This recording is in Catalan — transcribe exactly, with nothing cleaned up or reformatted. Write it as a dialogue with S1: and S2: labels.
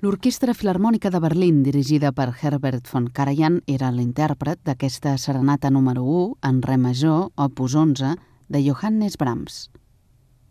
S1: L'Orquestra Filharmònica de Berlín, dirigida per Herbert von Karajan, era l'intèrpret d'aquesta serenata número u en re major, opus onze, de Johannes Brahms.